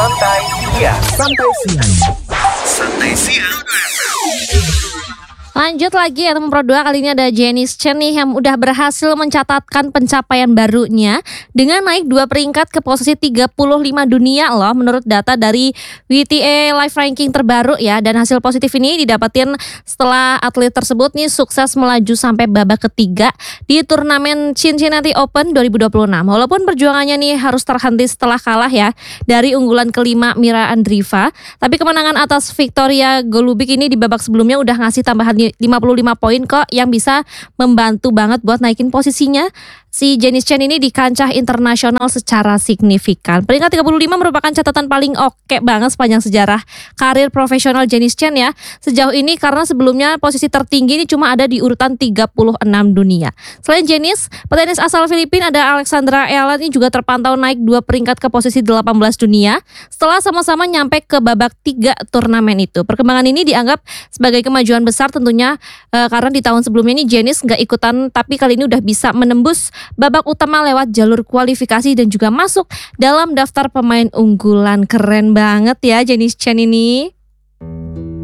Santai Siang. Santai Siang. Santai Siang. Lanjut lagi ya teman Pro 2, kali ini ada Janice Chen nih yang udah berhasil mencatatkan pencapaian barunya dengan naik 2 peringkat ke posisi 35 dunia loh menurut data dari WTA Live Ranking terbaru ya. Dan hasil positif ini didapatin setelah atlet tersebut nih sukses melaju sampai babak ketiga di turnamen Cincinnati Open 2026. Walaupun perjuangannya nih harus terhenti setelah kalah ya dari unggulan kelima Mira Andreeva, tapi kemenangan atas Victoria Golubic ini di babak sebelumnya udah ngasih tambahan 55 poin kok yang bisa membantu banget buat naikin posisinya si Janice Chen ini di kancah internasional secara signifikan. Peringkat 35 merupakan catatan paling oke banget sepanjang sejarah karir profesional Janice Chen ya. Sejauh ini karena sebelumnya posisi tertinggi ini cuma ada di urutan 36 dunia. Selain Janice, petenis asal Filipina ada Alexandra Ellen ini juga terpantau naik 2 peringkat ke posisi 18 dunia setelah sama-sama nyampe ke babak 3 turnamen itu. Perkembangan ini dianggap sebagai kemajuan besar tentunya karena di tahun sebelumnya ini Janice nggak ikutan, tapi kali ini udah bisa menembus babak utama lewat jalur kualifikasi dan juga masuk dalam daftar pemain unggulan. Keren banget ya Janice Chen ini.